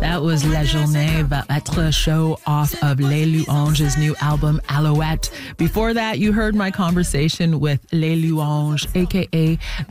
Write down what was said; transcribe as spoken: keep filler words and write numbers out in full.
That was La Journée va être show off of Les Louanges' new album, Alouette. Before that, you heard my conversation with Les Louanges, aka